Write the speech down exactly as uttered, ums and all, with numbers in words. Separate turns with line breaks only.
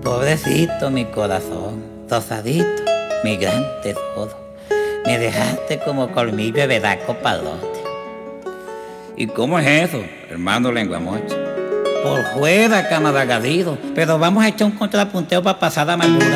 Pobrecito mi corazón, rosadito, mi gran tesoro. Me dejaste como colmillo de vedaco palote.
¿Y cómo es eso, hermano lenguamocha?
Por fuera, camaragadido, pero vamos a echar un contrapunteo para pasar la amargura.